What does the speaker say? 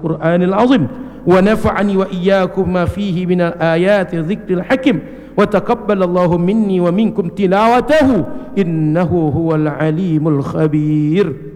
Qur'anil azim wa nafa'ani wa iyyakum ma fihi minal ayati dzikril hakim wa taqabbalallahu minni wa minkum tilawatahu innahu huwal alimul khabir.